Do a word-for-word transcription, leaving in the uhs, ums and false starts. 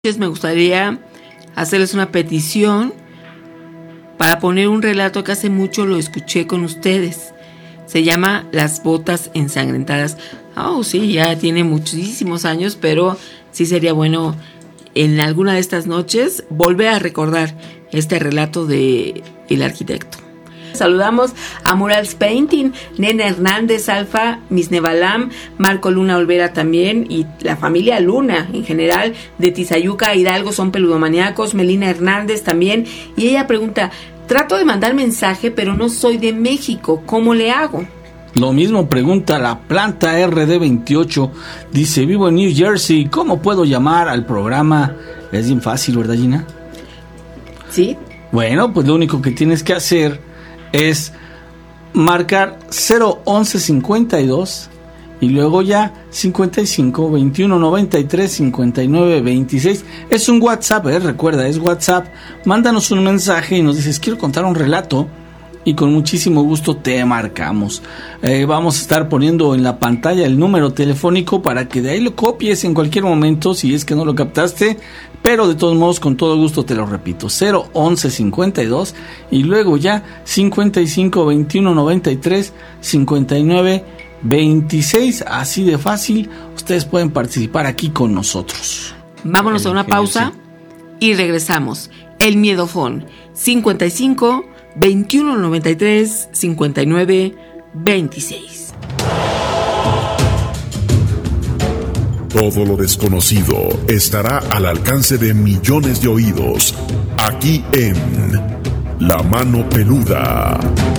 Me gustaría hacerles una petición para poner un relato que hace mucho lo escuché con ustedes. Se llama Las botas ensangrentadas. Oh, sí, ya tiene muchísimos años, pero sí sería bueno en alguna de estas noches volver a recordar este relato de El Arquitecto. Saludamos a Murals Painting, Nena Hernández, Alfa, Miss Nevalam, Marco Luna Olvera también, y la familia Luna en general, de Tizayuca, Hidalgo, son peludomaníacos, Melina Hernández también, y ella pregunta, trato de mandar mensaje, pero no soy de México, ¿cómo le hago? Lo mismo pregunta la planta R D veintiocho, dice, vivo en New Jersey, ¿cómo puedo llamar al programa? Es bien fácil, ¿verdad, Gina? Sí. Bueno, pues lo único que tienes que hacer es marcar cero once cincuenta y dos y luego ya cincuenta y cinco veintiuno noventa y tres cincuenta y nueve veintiséis. Es un WhatsApp, ¿eh? Recuerda, es WhatsApp. Mándanos un mensaje y nos dices, quiero contar un relato, y con muchísimo gusto te marcamos. Eh, vamos a estar poniendo en la pantalla el número telefónico para que de ahí lo copies en cualquier momento si es que no lo captaste, pero de todos modos con todo gusto te lo repito, cero once cincuenta y dos y luego ya cincuenta y cinco veintiuno noventa y tres cincuenta y nueve veintiséis, así de fácil. Ustedes pueden participar aquí con nosotros. Vámonos a una pausa y regresamos. El Miedofón, cincuenta y cinco veintiuno noventa y tres cincuenta y nueve veintiséis. Todo lo desconocido estará al alcance de millones de oídos, aquí en La Mano Peluda.